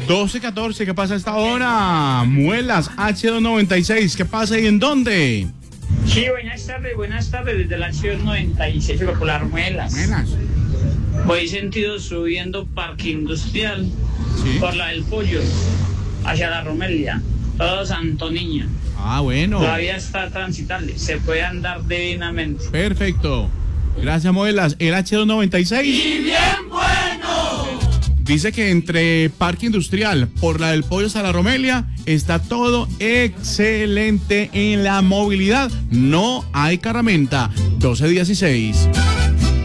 12:14, ¿qué pasa a esta hora? Muelas H296, ¿qué pasa y en dónde? Sí, buenas tardes, desde la Ciudad 96 Popular Muelas. Voy sentido subiendo Parque Industrial, Sí. por la del Pollo, hacia la Romelia, todo Santo Niño. Ah, bueno. Todavía está transitable, se puede andar divinamente. Perfecto. Gracias, Muelas. El H296. ¡Y bien bueno! Dice que entre Parque Industrial por la del Pollo hasta la Romelia está todo excelente en la movilidad. No hay carramenta. 12:16.